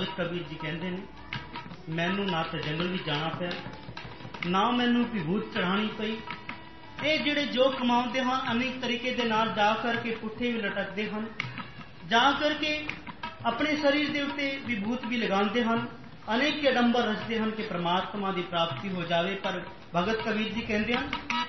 ਭਗਤ ਕਬੀਰ ਜੀ ਕਹਿੰਦੇ ਨੇ, ਮੈਨੂੰ ਨਾ ਤਾਂ ਜੰਗਲ ਵਿੱਚ ਜਾਣਾ ਪਿਆ, ਨਾ ਮੈਨੂੰ ਵਿਭੂਤ ਚੜ੍ਹਾਉਣੀ ਪਈ। ਇਹ ਜਿਹੜੇ ਜੋ ਕਮਾਉਂਦੇ ਹਨ ਅਨੇਕ ਤਰੀਕੇ ਦੇ ਨਾਲ ਜਾ ਕਰਕੇ ਪੁੱਠੇ ਵੀ ਲਟਕਦੇ ਹਨ, ਜਾ ਕਰਕੇ ਆਪਣੇ ਸਰੀਰ ਦੇ ਉੱਤੇ ਵਿਭੂਤ ਵੀ ਲਗਾਉਂਦੇ ਹਨ, ਅਨੇਕ ਅਡੰਬਰ ਰਚਦੇ ਹਨ ਕਿ ਪਰਮਾਤਮਾ ਦੀ ਪ੍ਰਾਪਤੀ ਹੋ ਜਾਵੇ। ਪਰ ਭਗਤ ਕਬੀਰ ਜੀ ਕਹਿੰਦੇ ਹਨ